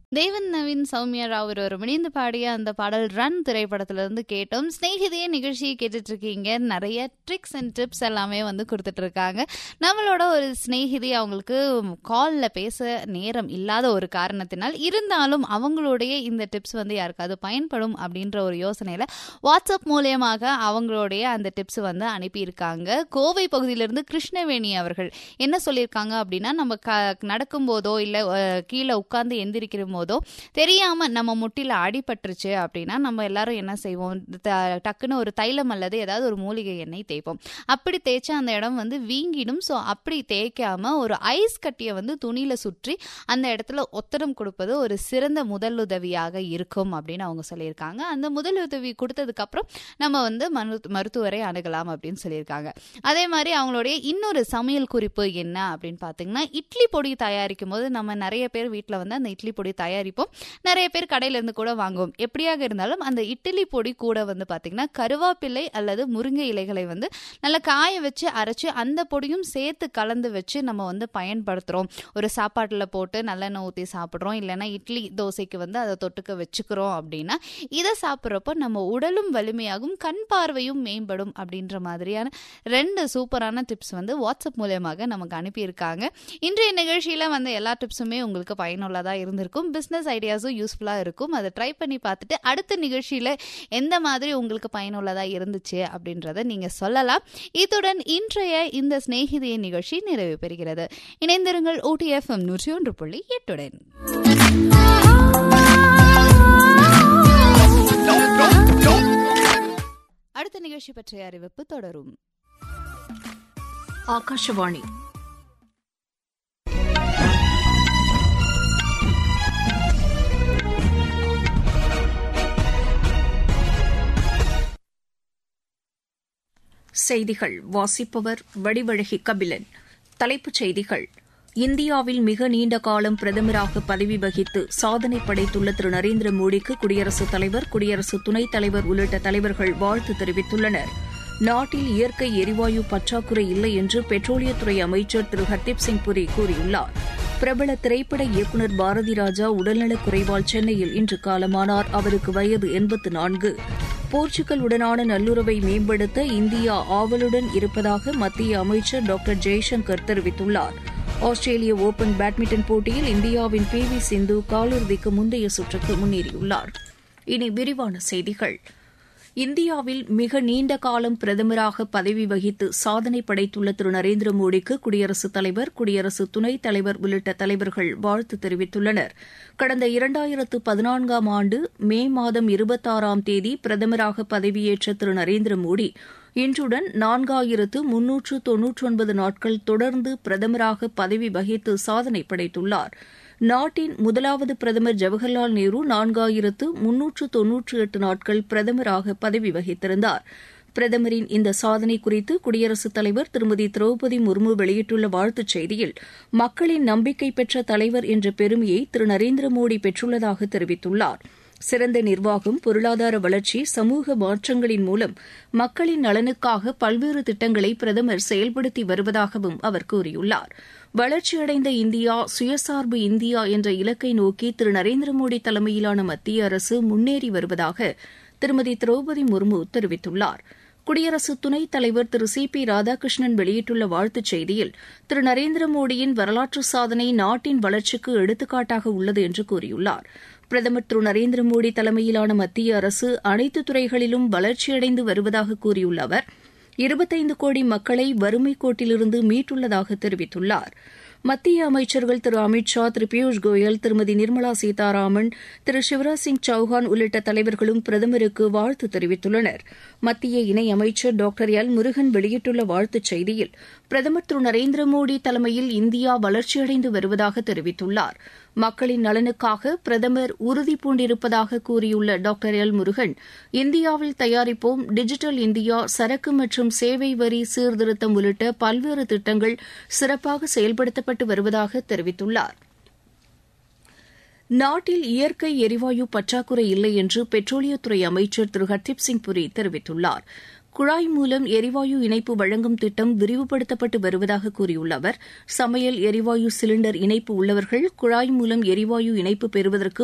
தேவன் நவீன் சௌமியா ராவ் ஒரு இணைந்து பாடிய அந்த பாடல் ரன் திரைப்படத்திலிருந்து கேட்டோம். ஸ்நேகிதிய நிகழ்ச்சியை கேட்டுட்டு இருக்கீங்க. நிறைய ட்ரிக்ஸ் அண்ட் டிப்ஸ் எல்லாமே கொடுத்துட்டு இருக்காங்க. நம்மளோட ஒரு ஸ்நேகிதி அவங்களுக்கு காலில் பேச நேரம் இல்லாத ஒரு காரணத்தினால் இருந்தாலும் அவங்களுடைய இந்த டிப்ஸ் யாருக்காவது பயன்படும் அப்படின்ற ஒரு யோசனையில வாட்ஸ்அப் மூலியமாக அவங்களுடைய அந்த டிப்ஸ் அனுப்பியிருக்காங்க. கோவை பகுதியிலிருந்து கிருஷ்ணவேணி அவர்கள் என்ன சொல்லியிருக்காங்க அப்படின்னா, நம்ம நடக்கும் போதோ இல்லை கீழே உட்கார்ந்து எந்திரிக்கிற போதோ தெரியாம நம்ம முட்டில அடிபட்டுருச்சு அப்படின்னா நம்ம எல்லாரும் என்ன செய்வோம், டக்குன்னு ஒரு தைலம் அல்லது ஏதாவது ஒரு மூலிகை எண்ணெய் தேய்ப்போம். அப்படி தேய்ச்சா அந்த இடம் வீங்கிடும். ஸோ அப்படி தேய்க்காம ஒரு ஐஸ் கட்டியை துணியில சுற்றி அந்த இடத்துல ஒத்தடம் கொடுப்பது ஒரு சிறந்த முதலுதவியாக இருக்கும் அப்படின்னு அவங்க சொல்லியிருக்காங்க. அந்த முதலுதவி கொடுத்ததுக்கு அப்புறம் நம்ம மருத்துவரை அணுகலாம் அப்படின்னு சொல்லியிருக்காங்க. அதே மாதிரி அவங்களுடைய இன்னொரு சமையல் குறிப்பு என்ன அப்படின்னு பார்த்தீங்கன்னா, இட்லி பொடி தயாரிக்கும் போது நம்ம நிறைய பேர் வீட்டில் அந்த இட்லி பொடி தயாரிப்போம், நிறைய பேர் கடையில இருந்து கூட வாங்குவோம். எப்படியாக இருந்தாலும் அந்த இட்லி பொடி கூட பாத்தீங்கன்னா கருவேப்பிலை அல்லது முருங்கை இலைகளை நல்லா காய வச்சு அரைச்சு அந்த பொடியும் சேர்த்து கலந்து வச்சு நம்ம பயன்படுத்துறோம். ஒரு சாப்பாட்டுல போட்டு நல்லெண்ணெய் ஊற்றி சாப்பிட்றோம், இல்லைன்னா இட்லி தோசைக்கு அதை தொட்டுக்க வச்சுக்கிறோம் அப்படின்னா இதை சாப்பிட்றப்போ நம்ம உடலும் வலிமையாகும், கண் பார்வையும் மேம்படும் அப்படின்ற மாதிரியான 2 சூப்பரான டிப்ஸ் வாட்ஸ்அப் மூலமாக நமக்கு அனுப்பியிருக்காங்க. இன்றைய நிகழ்ச்சியில எல்லா டிப்ஸுமே உங்களுக்கு பயனுள்ளதா இருந்திருக்கும். பிசினஸ் ஐடியாஸும் யூஸ்ஃபுல்லா இருக்கும். அதை ட்ரை பண்ணி பார்த்துட்டு அடுத்த நிகழ்ச்சியில எந்த மாதிரி உங்களுக்கு பயனுள்ளதா இருந்துச்சு அப்படின்றத நீங்க சொல்லலாம். இத்துடன் இன்றைய இந்த ஸ்நேகிதிய நிகழ்ச்சி நிறைவு பெறுகிறது. இணைந்திருங்கள் OTFM 101.8. அடுத்த நிகழ்ச்சி பற்றிய அறிவிப்பு தொடரும். ஆகாஷவாணி செய்திகள் வாசிப்பவர் வடிவழகி கபிலன். தலைப்புச் செய்திகள். இந்தியாவில் மிக நீண்ட காலம் பிரதமராக பதவி வகித்து சாதனை படைத்துள்ள திரு நரேந்திர மோடிக்கு குடியரசுத் தலைவர், குடியரசு துணைத் தலைவர் உள்ளிட்ட தலைவர்கள் வாழ்த்து தெரிவித்துள்ளனர். நாட்டில் இயற்கை எரிவாயு பற்றாக்குறை இல்லை என்று பெட்ரோலியத்துறை அமைச்சர் திரு ஹர்தீப் சிங் புரி கூறியுள்ளார். பிரபல திரைப்பட இயக்குநர் பாரதி ராஜா உடல்நலக் குறைவால் சென்னையில் இன்று காலமானார். அவருக்கு வயது 84. போர்ச்சுகலுடனான நல்லுறவை மேம்படுத்த இந்தியா ஆவலுடன் இருப்பதாக மத்திய அமைச்சர் டாக்டர் ஜெய்சங்கர் தெரிவித்துள்ளார். ஆஸ்திரேலிய ஓபன் பேட்மிண்டன் போட்டியில் இந்தியாவின் PV சிந்து காலிறுதிக்கு முந்தைய சுற்றுக்கு முன்னேறியுள்ளார். இனி விரிவான செய்திகள். இந்தியாவில் மிக நீண்ட காலம் பிரதமராக பதவி வகித்து சாதனை படைத்துள்ள திரு நரேந்திர மோடிக்கு குடியரசுத் தலைவர், குடியரசு துணைத் தலைவர் உள்ளிட்ட தலைவர்கள் வாழ்த்து தெரிவித்துள்ளனர். கடந்த 2014ஆம் ஆண்டு மே மாதம் 26ஆம் தேதி பிரதமராக பதவியேற்ற திரு நரேந்திர மோடி இன்றுடன் 4399 நாட்கள் தொடர்ந்து பிரதமராக பதவி வகித்து சாதனை படைத்துள்ளார். நாட்டின் முதலாவது பிரதமர் ஜவஹர்லால் நேரு 4398 நாட்கள் பிரதமராக பதவி வகித்திருந்தார். பிரதமரின் இந்த சாதனை குறித்து குடியரசுத் தலைவர் திருமதி திரௌபதி முர்மு வெளியிட்டுள்ள வாழ்த்துச் செய்தியில், மக்களின் நம்பிக்கை பெற்ற தலைவர் என்ற பெருமையை திரு நரேந்திர மோடி பெற்றுள்ளதாக தெரிவித்துள்ளார். சிறந்த நிர்வாகம், பொருளாதார வளர்ச்சி, சமூக மாற்றங்களின் மூலம் மக்களின் நலனுக்காக பல்வேறு திட்டங்களை பிரதமர் செயல்படுத்தி வருவதாகவும் அவர் கூறியுள்ளார். வளர்ச்சியடைந்த இந்தியா, சுயசார்பு இந்தியா என்ற இலக்கை நோக்கி திரு நரேந்திர மோடி தலைமையிலான மத்திய அரசு முன்னேறி வருவதாக திருமதி திரௌபதி முர்மு தெரிவித்துள்ளார். குடியரசு துணைத் தலைவர் திரு CP ராதாகிருஷ்ணன் வெளியிட்டுள்ள வாழ்த்துச் செய்தியில், திரு நரேந்திர மோடியின் வரலாற்று சாதனை நாட்டின் வளர்ச்சிக்கு எடுத்துக்காட்டாக உள்ளது என்று கூறியுள்ளார். பிரதமர் திரு நரேந்திர மோடி தலைமையிலான மத்திய அரசு அனைத்து துறைகளிலும் வளர்ச்சியடைந்து வருவதாக கூறியுள்ள அவர் 25 கோடி மக்களை வறுமைக் கோட்டிலிருந்து மீட்டுள்ளதாக தெரிவித்துள்ளார். மத்திய அமைச்சர்கள் திரு அமித் ஷா, திரு பியூஷ் கோயல், திருமதி நிர்மலா சீதாராமன், திரு சிவராஜ் சிங் சௌஹான் உள்ளிட்ட தலைவர்களும் பிரதமருக்கு வாழ்த்து தெரிவித்துள்ளனர். மத்திய இணையமைச்சர் டாக்டர் எல் முருகன் வெளியிட்டுள்ள வாழ்த்துச் செய்தியில், பிரதமர் திரு நரேந்திர மோடி தலைமையில் இந்தியா வளர்ச்சியடைந்து வருவதாக தெரிவித்துள்ளார். மக்களின் நலனுக்காக பிரதமர் உறுதிபூண்டிருப்பதாக கூறியுள்ள டாக்டர் எல் முருகன், இந்தியாவில் தயாரிப்போம், டிஜிட்டல் இந்தியா, சரக்கு மற்றும் சேவை வரி சீர்திருத்தம் உள்ளிட்ட பல்வேறு திட்டங்கள் சிறப்பாக செயல்படுத்தப்பட்டு வருவதாக தெரிவித்துள்ளார். நாட்டில் இயற்கை எரிவாயு பற்றாக்குறை இல்லை என்று பெட்ரோலியத்துறை அமைச்சர் திரு ஹர்தீப் சிங் புரி தெரிவித்துள்ளார். குழாய் மூலம் எரிவாயு இணைப்பு வழங்கும் திட்டம் விரிவுபடுத்தப்பட்டு வருவதாக கூறியுள்ள அவர், சமையல் எரிவாயு சிலிண்டர் இணைப்பு உள்ளவர்கள் குழாய் மூலம் எரிவாயு இணைப்பு பெறுவதற்கு